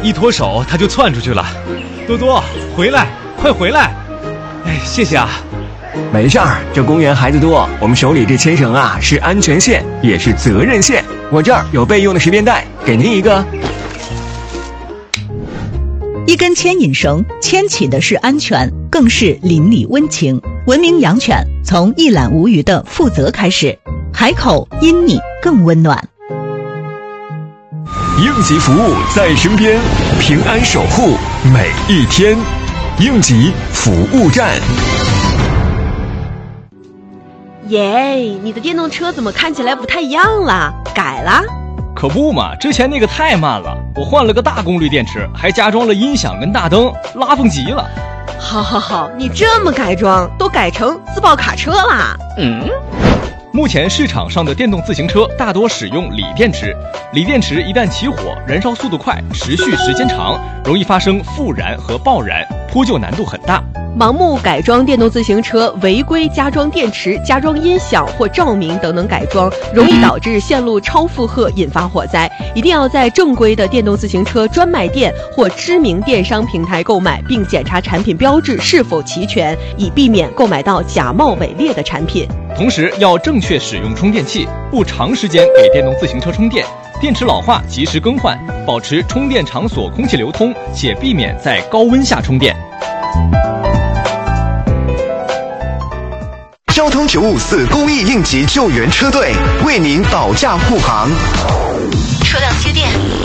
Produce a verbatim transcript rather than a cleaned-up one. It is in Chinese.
一脱手他就窜出去了。多多，回来，快回来！哎，谢谢啊。 没事儿，这公园孩子多，我们手里这牵绳啊是安全线，也是责任线。我这儿有备用的十便带，给您一个。 一根牵引绳，牵起的是安全，更是邻里温情。文明养犬，从一览无余的负责开始，海口因你更温暖。 应急服务在身边，平安守护每一天。应急服务站。 耶，你的电动车怎么看起来不太一样了？改了？ 可不嘛，之前那个太慢了，我换了个大功率电池，还加装了音响跟大灯，拉风极了。 好好好，你这么改装，都改成自爆卡车啦？ 嗯。目前市场上的电动自行车大多使用锂电池，锂电池一旦起火，燃烧速度快，持续时间长，容易发生复燃和爆燃，扑救难度很大。 盲目改装电动自行车，违规加装电池、加装音响或照明等等改装，容易导致线路超负荷，引发火灾。一定要在正规的电动自行车专卖店或知名电商平台购买，并检查产品标志是否齐全，以避免购买到假冒伪劣的产品。 同时要正确使用充电器，不长时间给电动自行车充电，电池老化及时更换，保持充电场所空气流通，且避免在高温下充电。 交通九五四公益应急救援车队为您保驾护航。 车辆接电。